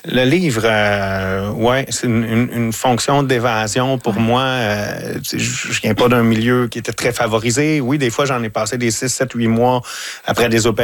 Le livre, ouais, c'est une fonction d'évasion pour moi. Je viens pas d'un milieu qui était très favorisé. Oui, des fois, j'en ai passé des 6, 7, 8 mois après des opérations